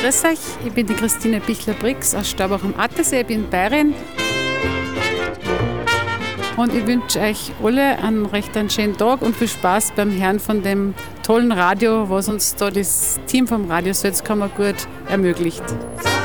Grüß euch, ich bin die Christine Bichler-Brix aus Staubach am Attersee, ich bin Bayerin. Und ich wünsche euch alle einen recht schönen Tag und viel Spaß beim Hören von dem tollen Radio, was uns da das Team vom Radio Salzkammer gut ermöglicht.